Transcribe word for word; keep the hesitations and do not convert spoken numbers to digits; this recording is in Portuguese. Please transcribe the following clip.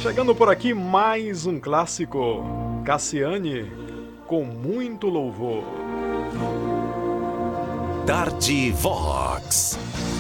Chegando por aqui mais um clássico, Cassiane, com muito louvor. Tarde Vox.